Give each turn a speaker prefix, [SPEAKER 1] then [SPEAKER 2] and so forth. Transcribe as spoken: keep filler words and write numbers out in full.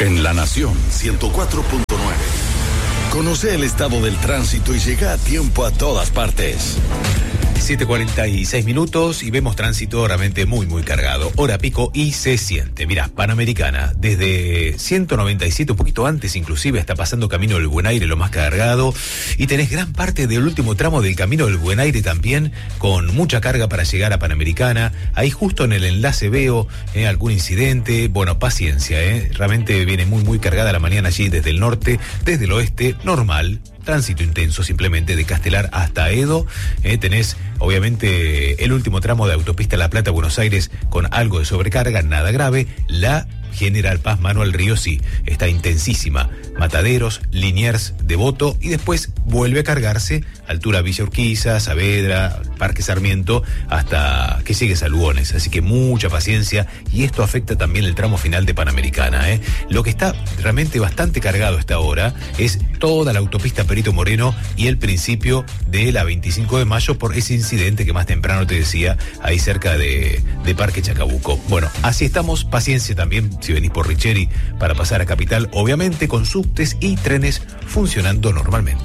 [SPEAKER 1] En La Nación ciento cuatro punto nueve. Conoce el estado del tránsito y llega a tiempo a todas partes.
[SPEAKER 2] siete cuarenta y seis minutos y vemos tránsito realmente muy, muy cargado. Hora pico y se siente. Mirá, Panamericana, desde ciento noventa y siete, un poquito antes inclusive, está pasando Camino del Buen Aire, lo más cargado. Y tenés gran parte del último tramo del Camino del Buen Aire también, con mucha carga para llegar a Panamericana. Ahí justo en el enlace veo eh, algún incidente. Bueno, paciencia, eh. Realmente viene muy, muy cargada la mañana allí desde el norte, desde el oeste, normal. Tránsito intenso simplemente de Castelar hasta Edo. Eh, tenés obviamente el último tramo de autopista La Plata, Buenos Aires, con algo de sobrecarga, nada grave. La General Paz, Manuel Río, sí, está intensísima. Mataderos, Liniers, Devoto, y después vuelve a cargarse altura Villa Urquiza, Saavedra, Parque Sarmiento, hasta que llegues a Lugones. Así que mucha paciencia, y esto afecta también el tramo final de Panamericana, ¿eh? Lo que está realmente bastante cargado a esta hora es toda la autopista Perito Moreno y el principio de la veinticinco de mayo por ese incidente que más temprano te decía, ahí cerca de, de Parque Chacabuco. Bueno, así estamos, paciencia también si venís por Richeri para pasar a Capital, obviamente con subtes y trenes funcionando normalmente.